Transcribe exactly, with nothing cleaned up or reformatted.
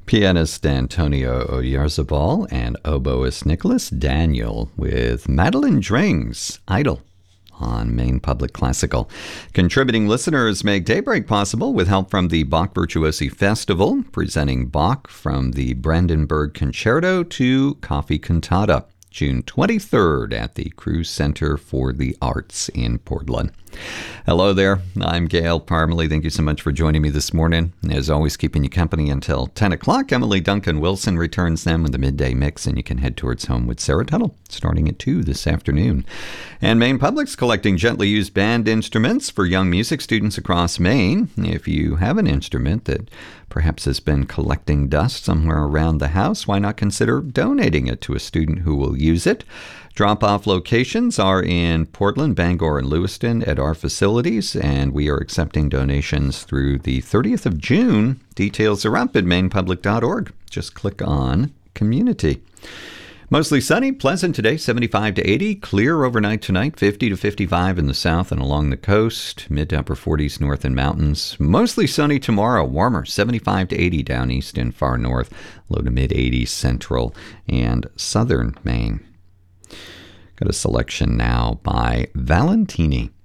Pianist Antonio Oyarzabal and oboist Nicholas Daniel with Madeline Dring's Idol on Maine Public Classical. Contributing listeners make Daybreak possible with help from the Bach Virtuosi Festival, presenting Bach from the Brandenburg Concerto to Coffee Cantata, June twenty-third at the Cruz Center for the Arts in Portland. Hello there, I'm Gail Parmalee. Thank you so much for joining me this morning. As always, keeping you company until ten o'clock. Emily Duncan Wilson returns then with the midday mix, and you can head towards home with Sarah Tuttle starting at two this afternoon. And Maine Public's collecting gently used band instruments for young music students across Maine. If you have an instrument that perhaps has been collecting dust somewhere around the house, why not consider donating it to a student who will use it? Drop-off locations are in Portland, Bangor, and Lewiston at our facilities, and we are accepting donations through the thirtieth of June. Details are up at maine public dot org. Just click on Community. Mostly sunny, pleasant today, seventy-five to eighty. Clear overnight tonight, fifty to fifty-five in the south and along the coast. Mid to upper forties north and mountains. Mostly sunny tomorrow, warmer, seventy-five to eighty down east and far north. Low to mid eighties central and southern Maine. Got a selection now by Valentini.